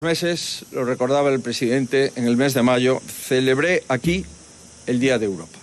Meses, lo recordaba el presidente, en el mes de mayo, celebré aquí el Día de Europa.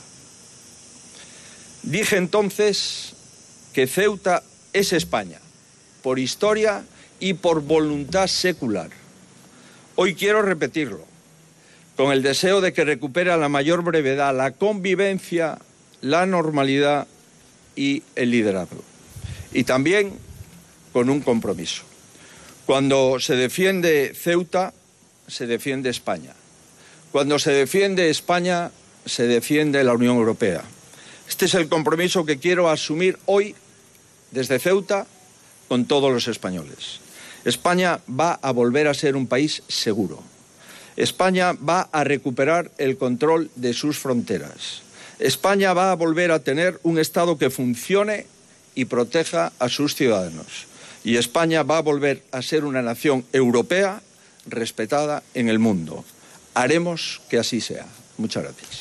Dije entonces que Ceuta es España, por historia y por voluntad secular. Hoy quiero repetirlo, con el deseo de que recupere a la mayor brevedad la convivencia, la normalidad y el liderazgo. Y también con un compromiso. Cuando se defiende Ceuta, se defiende España. Cuando se defiende España, se defiende la Unión Europea. Este es el compromiso que quiero asumir hoy desde Ceuta con todos los españoles. España va a volver a ser un país seguro. España va a recuperar el control de sus fronteras. España va a volver a tener un Estado que funcione y proteja a sus ciudadanos. Y España va a volver a ser una nación europea respetada en el mundo. Haremos que así sea. Muchas gracias.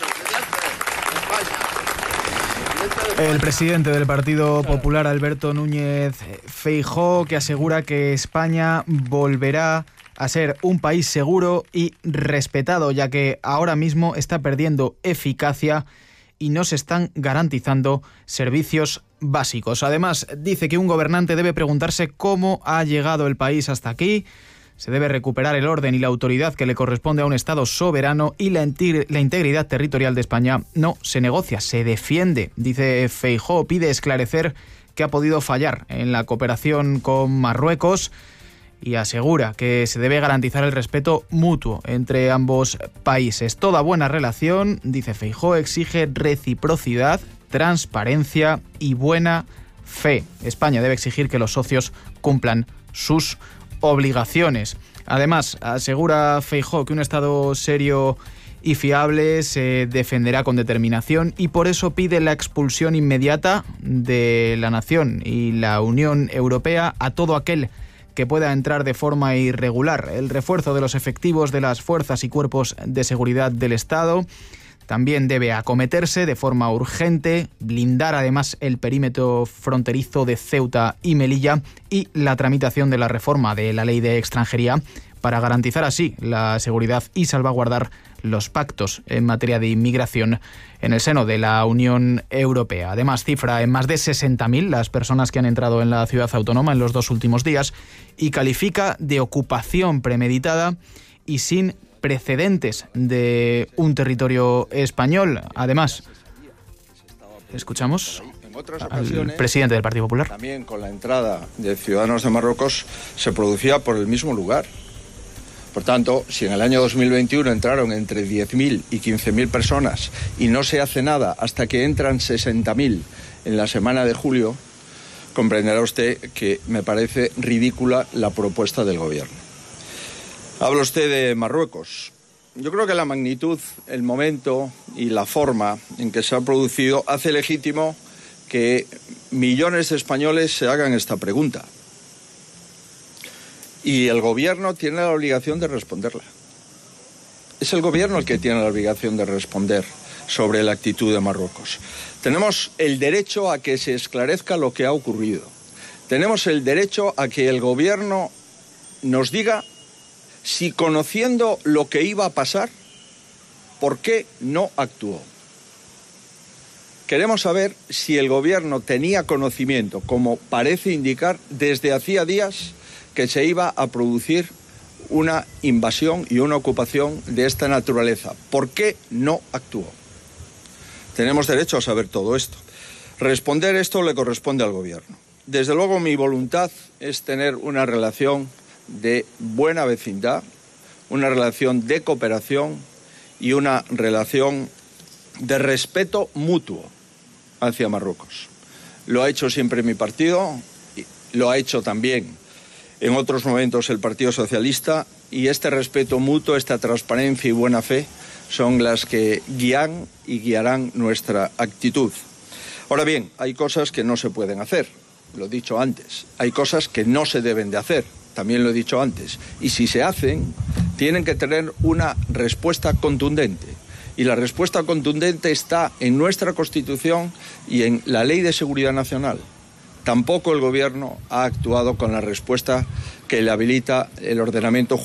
El presidente del Partido Popular, Alberto Núñez Feijóo, que asegura que España volverá a ser un país seguro y respetado, ya que ahora mismo está perdiendo eficacia y no se están garantizando servicios básicos. Además, dice que un gobernante debe preguntarse cómo ha llegado el país hasta aquí. Se debe recuperar el orden y la autoridad que le corresponde a un Estado soberano y la integridad territorial de España no se negocia, se defiende. Dice Feijóo, pide esclarecer qué ha podido fallar en la cooperación con Marruecos y asegura que se debe garantizar el respeto mutuo entre ambos países. Toda buena relación, dice Feijóo, exige reciprocidad, transparencia y buena fe. España debe exigir que los socios cumplan sus obligaciones. Además, asegura Feijóo que un Estado serio y fiable se defenderá con determinación y por eso pide la expulsión inmediata de la nación y la Unión Europea a todo aquel que pueda entrar de forma irregular, el refuerzo de los efectivos de las fuerzas y cuerpos de seguridad del Estado también debe acometerse de forma urgente, blindar además el perímetro fronterizo de Ceuta y Melilla y la tramitación de la reforma de la ley de extranjería para garantizar así la seguridad y salvaguardar los pactos en materia de inmigración en el seno de la Unión Europea. Además, cifra en más de 60.000 las personas que han entrado en la ciudad autónoma en los 2 últimos días y califica de ocupación premeditada y sin precedentes de un territorio español. Además, escuchamos al presidente del Partido Popular. También con la entrada de ciudadanos de Marruecos se producía por el mismo lugar. Por tanto, si en el año 2021 entraron entre 10.000 y 15.000 personas y no se hace nada hasta que entran 60.000 en la semana de julio, comprenderá usted que me parece ridícula la propuesta del Gobierno. Habla usted de Marruecos. Yo creo que la magnitud, el momento y la forma en que se ha producido hace legítimo que millones de españoles se hagan esta pregunta. Y el Gobierno tiene la obligación de responderla. Es el Gobierno el que tiene la obligación de responder sobre la actitud de Marruecos. Tenemos el derecho a que se esclarezca lo que ha ocurrido. Tenemos el derecho a que el Gobierno nos diga si, conociendo lo que iba a pasar, ¿por qué no actuó? Queremos saber si el Gobierno tenía conocimiento, como parece indicar, desde hacía días que se iba a producir una invasión y una ocupación de esta naturaleza. ¿Por qué no actuó? Tenemos derecho a saber todo esto. Responder esto le corresponde al Gobierno. Desde luego, mi voluntad es tener una relación de buena vecindad, una relación de cooperación y una relación de respeto mutuo hacia Marruecos. Lo ha hecho siempre mi partido, lo ha hecho también en otros momentos el Partido Socialista, y este respeto mutuo, esta transparencia y buena fe son las que guían y guiarán nuestra actitud. Ahora bien, hay cosas que no se pueden hacer, lo he dicho antes, hay cosas que no se deben de hacer, también lo he dicho antes, y si se hacen, tienen que tener una respuesta contundente. Y la respuesta contundente está en nuestra Constitución y en la Ley de Seguridad Nacional. Tampoco el Gobierno ha actuado con la respuesta que le habilita el ordenamiento jurídico